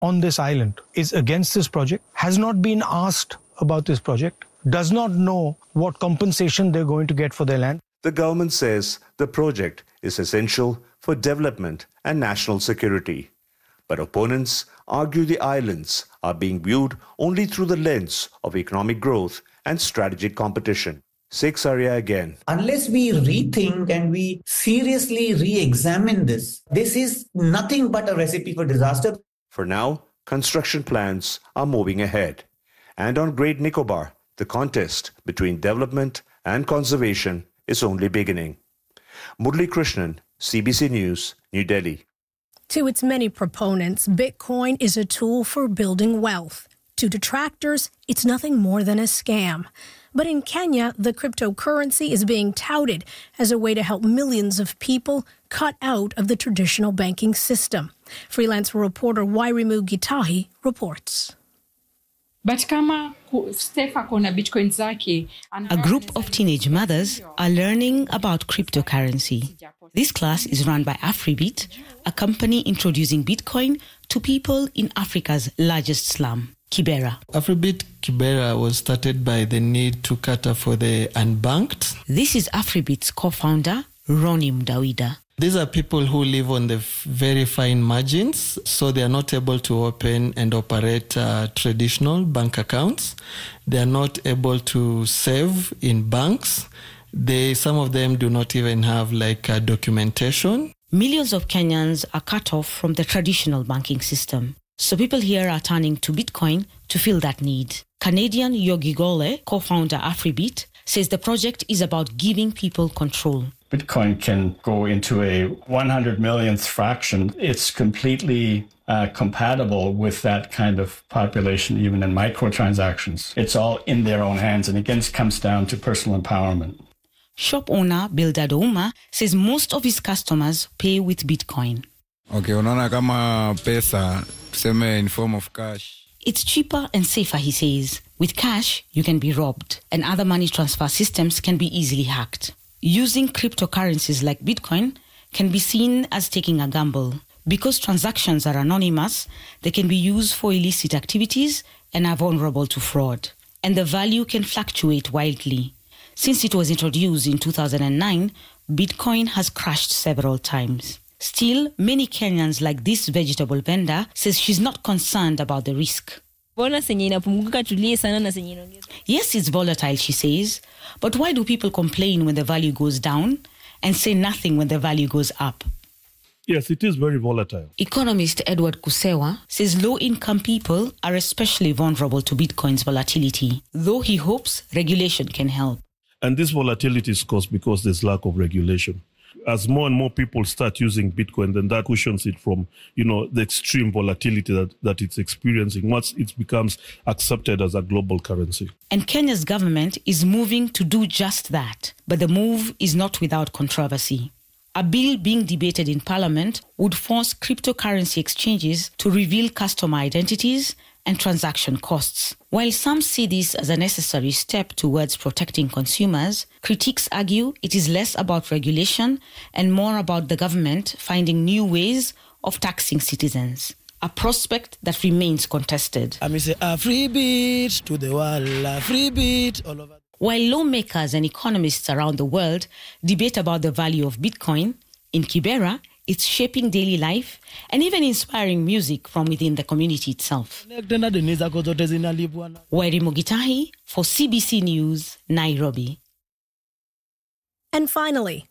on this island is against this project, has not been asked about this project, does not know what compensation they're going to get for their land. The government says the project is essential for development and national security. But opponents argue the islands are being viewed only through the lens of economic growth and strategic competition. Sheikh Saria again. Unless we rethink and we seriously re-examine this is nothing but a recipe for disaster. For now, construction plans are moving ahead. And on Great Nicobar, the contest between development and conservation is only beginning. Murli Krishnan, CBC News, New Delhi. To its many proponents, Bitcoin is a tool for building wealth. To detractors, it's nothing more than a scam. But in Kenya, the cryptocurrency is being touted as a way to help millions of people cut out of the traditional banking system. Freelance reporter Wairimu Gitahi reports. A group of teenage mothers are learning about cryptocurrency. This class is run by Afribit, a company introducing Bitcoin to people in Africa's largest slum, Kibera. Afribit Kibera was started by the need to cater for the unbanked. This is Afribit's co-founder, Ronnie Mdawida. These are people who live on the very fine margins, so they are not able to open and operate traditional bank accounts. They are not able to save in banks. Some of them do not even have documentation. Millions of Kenyans are cut off from the traditional banking system. So people here are turning to Bitcoin to fill that need. Canadian Yogi Gole, co-founder Afribit, says the project is about giving people control. Bitcoin can go into a 100 millionth fraction. It's completely compatible with that kind of population, even in microtransactions. It's all in their own hands, and again, it comes down to personal empowerment. Shop owner Bildad Ouma says most of his customers pay with Bitcoin. Okay, unaona kama pesa, tuseme in form of cash. It's cheaper and safer, he says. With cash, you can be robbed, and other money transfer systems can be easily hacked. Using cryptocurrencies like Bitcoin can be seen as taking a gamble. Because transactions are anonymous, they can be used for illicit activities and are vulnerable to fraud. And the value can fluctuate wildly. Since it was introduced in 2009, Bitcoin has crashed several times. Still, many Kenyans, like this vegetable vendor, says she's not concerned about the risk. Yes, it's volatile, she says. But why do people complain when the value goes down and say nothing when the value goes up? Yes, it is very volatile. Economist Edward Kusewa says low-income people are especially vulnerable to Bitcoin's volatility, though he hopes regulation can help. And this volatility is caused because there's lack of regulation. As more and more people start using Bitcoin, then that cushions it from, the extreme volatility that it's experiencing once it becomes accepted as a global currency. And Kenya's government is moving to do just that. But the move is not without controversy. A bill being debated in Parliament would force cryptocurrency exchanges to reveal customer identities and transaction costs. While some see this as a necessary step towards protecting consumers, critics argue it is less about regulation and more about the government finding new ways of taxing citizens, a prospect that remains contested. Free beat to the world, free beat all over. While lawmakers and economists around the world debate about the value of Bitcoin, in Kibera, it's shaping daily life and even inspiring music from within the community itself. Wairimu Gitahi for CBC News, Nairobi. And finally,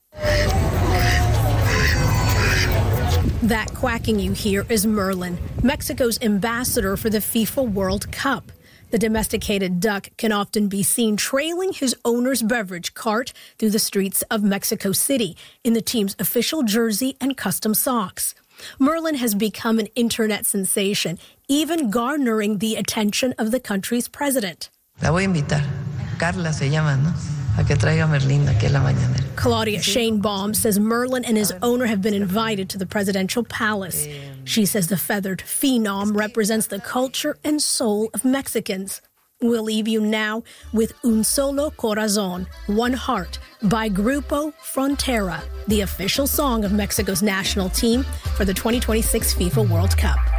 that quacking you hear is Merlin, Mexico's ambassador for the FIFA World Cup. The domesticated duck can often be seen trailing his owner's beverage cart through the streets of Mexico City in the team's official jersey and custom socks. Merlin has become an internet sensation, even garnering the attention of the country's president. La voy a invitar. Carla se llama, ¿no? A que traiga Merlin aquí a la mañanera. Claudia Shanebaum says Merlin and his owner have been invited to the presidential palace. She says the feathered phenom represents the culture and soul of Mexicans. We'll leave you now with Un Solo Corazón, One Heart, by Grupo Frontera, the official song of Mexico's national team for the 2026 FIFA World Cup.